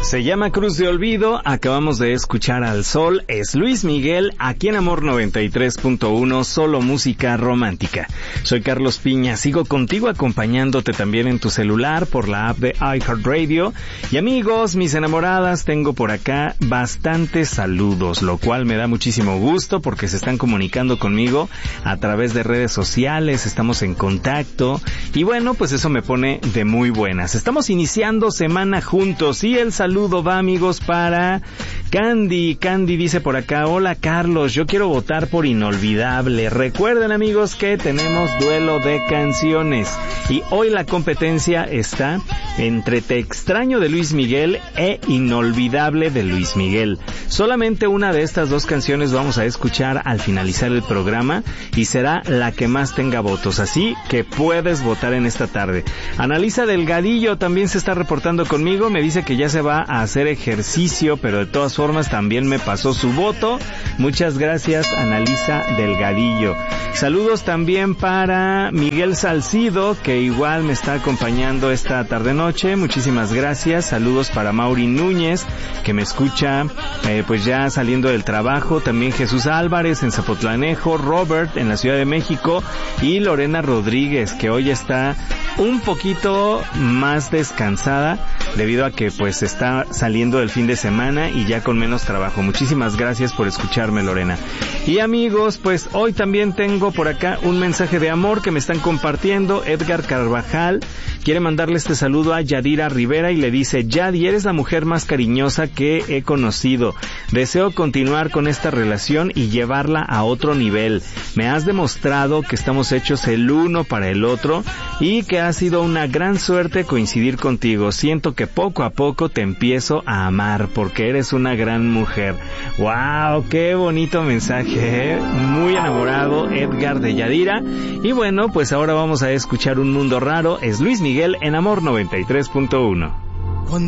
Se llama Cruz de Olvido, acabamos de escuchar al Sol, es Luis Miguel, aquí en Amor 93.1, solo música romántica. Soy Carlos Piña, sigo contigo acompañándote también en tu celular por la app de iHeartRadio. Y amigos, mis enamoradas, tengo por acá bastantes saludos, lo cual me da muchísimo gusto porque se están comunicando conmigo a través de redes sociales, estamos en contacto y bueno, pues eso me pone de muy buenas. Estamos iniciando semana juntos y el saludo va, amigos, para Candy. Candy dice por acá: hola Carlos, yo quiero votar por Inolvidable. Recuerden, amigos, que tenemos duelo de canciones y hoy la competencia está entre Te extraño de Luis Miguel e Inolvidable de Luis Miguel. Solamente una de estas dos canciones vamos a escuchar al finalizar el programa y será la que más tenga votos, así que puedes votar en esta tarde. Analisa Delgadillo también se está reportando conmigo, me dice que ya se va a hacer ejercicio, pero de todas formas también me pasó su voto. Muchas gracias, Analisa Delgadillo. Saludos también para Miguel Salcido, que igual me está acompañando esta tarde-noche. Muchísimas gracias. Saludos para Mauri Núñez, que me escucha pues ya saliendo del trabajo. También Jesús Álvarez en Zapotlanejo, Robert en la Ciudad de México y Lorena Rodríguez, que hoy está un poquito más descansada debido a que pues está saliendo del fin de semana y ya con menos trabajo. Muchísimas gracias por escucharme, Lorena. Y amigos, pues hoy también tengo por acá un mensaje de amor que me están compartiendo. Edgar Carvajal quiere mandarle este saludo a Yadira Rivera y le dice: Yadi, eres la mujer más cariñosa que he conocido. Deseo continuar con esta relación y llevarla a otro nivel. Me has demostrado que estamos hechos el uno para el otro y que ha sido una gran suerte coincidir contigo. Siento que poco a poco te empiezo a amar porque eres una gran mujer. ¡Wow! ¡Qué bonito mensaje! Muy enamorado Edgar de Yadira. Y bueno, pues ahora vamos a escuchar Un Mundo Raro. Es Luis Miguel en Amor 93.1.